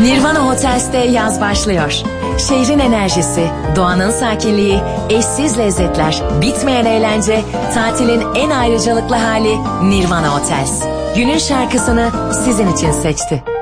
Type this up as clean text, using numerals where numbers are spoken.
Nirvana Hotels'te yaz başlıyor. Şehrin enerjisi, doğanın sakinliği, eşsiz lezzetler, bitmeyen eğlence, tatilin en ayrıcalıklı hali Nirvana Hotels. Günün şarkısını sizin için seçti.